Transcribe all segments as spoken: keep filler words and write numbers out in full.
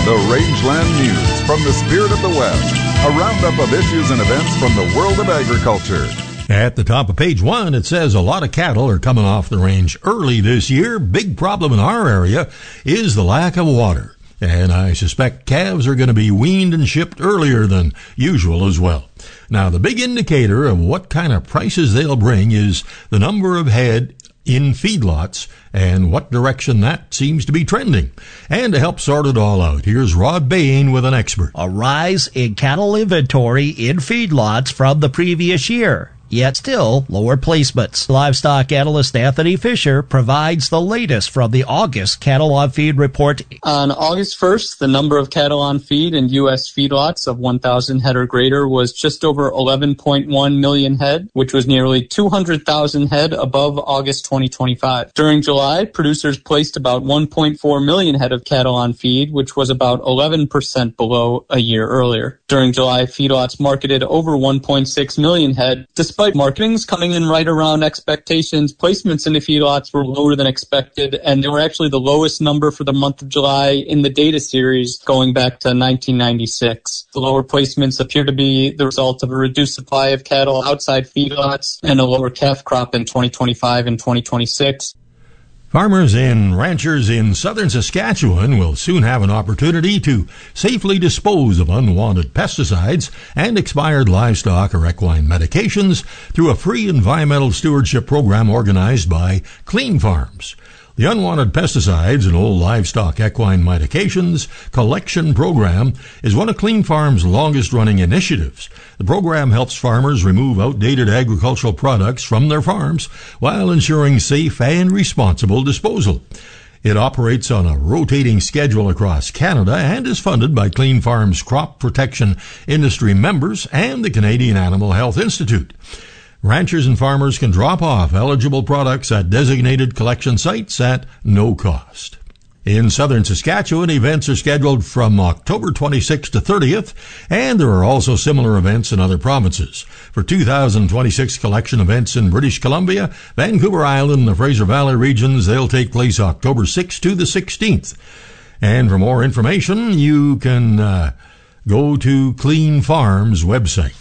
The Rangeland News from the Spirit of the West. A roundup of issues and events from the world of agriculture. At the top of page one, it says a lot of cattle are coming off the range early this year. Big problem in our area is the lack of water. And I suspect calves are going to be weaned and shipped earlier than usual as well. Now, the big indicator of what kind of prices they'll bring is the number of head in feedlots and what direction that seems to be trending. And to help sort it all out, here's Rod Bain with an expert. A rise in cattle inventory in feedlots from the previous year, yet still lower placements. Livestock analyst Anthony Fisher provides the latest from the August Cattle on Feed report. On August first, the number of cattle on feed in U S feedlots of one thousand head or greater was just over eleven point one million head, which was nearly two hundred thousand head above August twenty twenty-five. During July, producers placed about one point four million head of cattle on feed, which was about eleven percent below a year earlier. During July, feedlots marketed over one point six million head. Despite marketings coming in right around expectations, placements in the feedlots were lower than expected, and they were actually the lowest number for the month of July in the data series going back to nineteen ninety-six. The lower placements appear to be the result of a reduced supply of cattle outside feedlots and a lower calf crop in twenty twenty-five and twenty twenty-six. Farmers and ranchers in southern Saskatchewan will soon have an opportunity to safely dispose of unwanted pesticides and expired livestock or equine medications through a free environmental stewardship program organized by Clean Farms. The Unwanted Pesticides and Old Livestock Equine Medications Collection Program is one of Clean Farms' longest-running initiatives. The program helps farmers remove outdated agricultural products from their farms while ensuring safe and responsible disposal. It operates on a rotating schedule across Canada and is funded by Clean Farms' crop protection industry members and the Canadian Animal Health Institute. Ranchers and farmers can drop off eligible products at designated collection sites at no cost. In southern Saskatchewan, events are scheduled from October twenty-sixth to thirtieth, and there are also similar events in other provinces. For two thousand twenty-six collection events in British Columbia, Vancouver Island, and the Fraser Valley regions, they'll take place October sixth to the sixteenth. And for more information, you can uh, go to Clean Farms' website.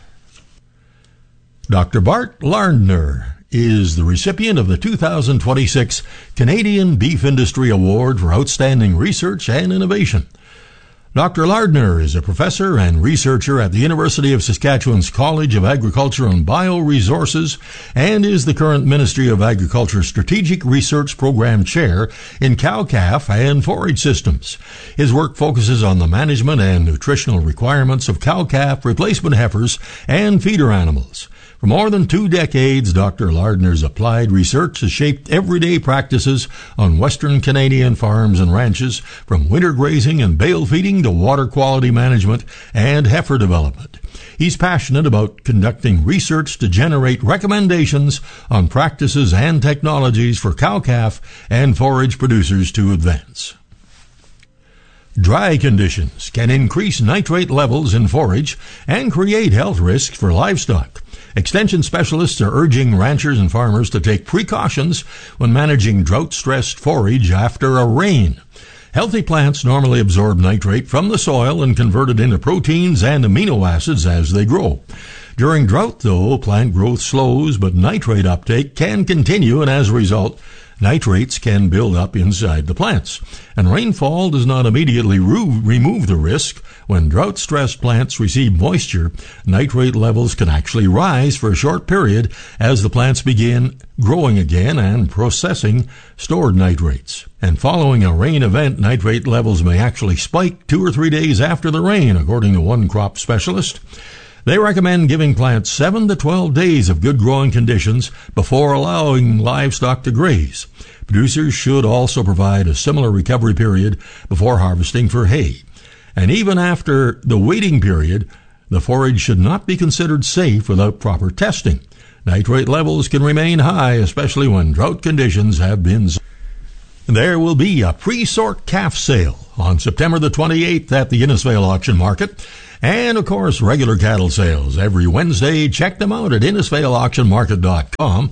Doctor Bart Lardner is the recipient of the two thousand twenty-six Canadian Beef Industry Award for Outstanding Research and Innovation. Doctor Lardner is a professor and researcher at the University of Saskatchewan's College of Agriculture and Bioresources and is the current Ministry of Agriculture Strategic Research Program Chair in cow-calf and forage systems. His work focuses on the management and nutritional requirements of cow-calf replacement heifers and feeder animals. For more than two decades, Doctor Lardner's applied research has shaped everyday practices on Western Canadian farms and ranches, from winter grazing and bale feeding to water quality management and heifer development. He's passionate about conducting research to generate recommendations on practices and technologies for cow-calf and forage producers to advance. Dry conditions can increase nitrate levels in forage and create health risks for livestock. Extension specialists are urging ranchers and farmers to take precautions when managing drought-stressed forage after a rain. Healthy plants normally absorb nitrate from the soil and convert it into proteins and amino acids as they grow. During drought, though, plant growth slows, but nitrate uptake can continue, and as a result, nitrates can build up inside the plants. And rainfall does not immediately re- remove the risk. When drought-stressed plants receive moisture, nitrate levels can actually rise for a short period as the plants begin growing again and processing stored nitrates. And following a rain event, nitrate levels may actually spike two or three days after the rain, according to one crop specialist. They recommend giving plants seven to twelve days of good growing conditions before allowing livestock to graze. Producers should also provide a similar recovery period before harvesting for hay. And even after the waiting period, the forage should not be considered safe without proper testing. Nitrate levels can remain high, especially when drought conditions have been. There will be a pre-sort calf sale on September the twenty-eighth at the Innisfail Auction Market. And, of course, regular cattle sales every Wednesday. Check them out at Innisfail Auction Market dot com.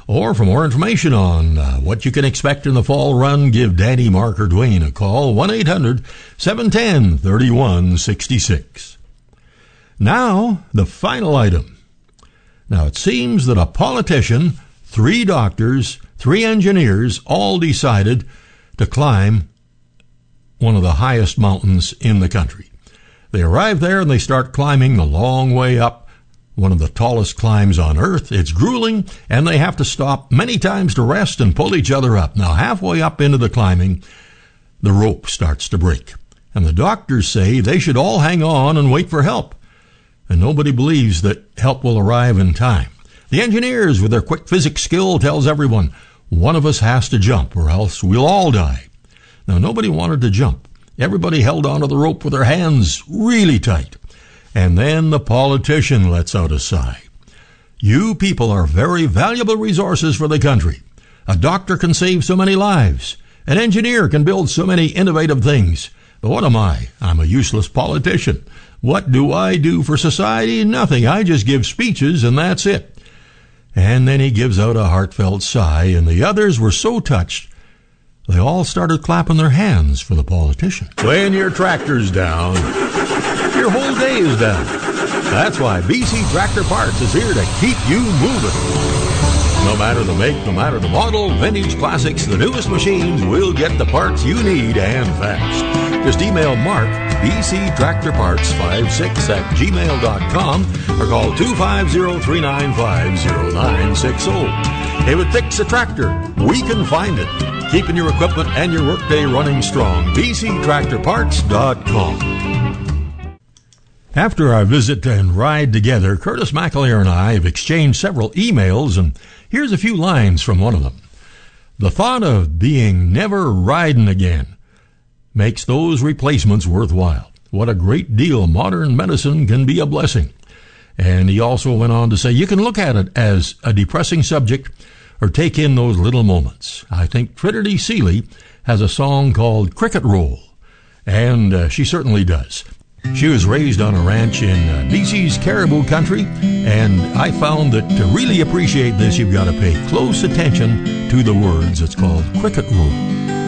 Or for more information on uh, what you can expect in the fall run, give Danny, Mark, or Dwayne a call, one eight hundred seven one zero three one six six. Now, the final item. Now, it seems that a politician, three doctors, three engineers all decided to climb one of the highest mountains in the country. They arrive there and they start climbing the long way up, one of the tallest climbs on earth. It's grueling, and they have to stop many times to rest and pull each other up. Now, halfway up into the climbing, the rope starts to break, and the doctors say they should all hang on and wait for help. And nobody believes that help will arrive in time. The engineers, with their quick physics skill, tells everyone, one of us has to jump or else we'll all die. Now, nobody wanted to jump. Everybody held onto the rope with their hands really tight. And then the politician lets out a sigh. You people are very valuable resources for the country. A doctor can save so many lives. An engineer can build so many innovative things. But what am I? I'm a useless politician. What do I do for society? Nothing. I just give speeches and that's it. And then he gives out a heartfelt sigh, and the others were so touched, they all started clapping their hands for the politician. When your tractor's down, your whole day is down. That's why B C Tractor Parts is here to keep you moving. No matter the make, no matter the model, vintage, classics, the newest machines, we'll get the parts you need and fast. Just email Mark, B C Tractor Parts five six at gmail dot com, or call two five zero, three nine five, zero nine six zero. If it fixes a tractor, we can find it. Keeping your equipment and your workday running strong. B C Tractor Parts dot com. After our visit and ride together, Curtis McAleer and I have exchanged several emails, and here's a few lines from one of them. The thought of being never riding again makes those replacements worthwhile. What a great deal modern medicine can be a blessing. And he also went on to say, you can look at it as a depressing subject or take in those little moments. I think Trinity Seeley has a song called Cricket Roll, and uh, she certainly does. She was raised on a ranch in uh, B C's Caribou Country, and I found that to really appreciate this, you've got to pay close attention to the words. It's called Cricket Roll.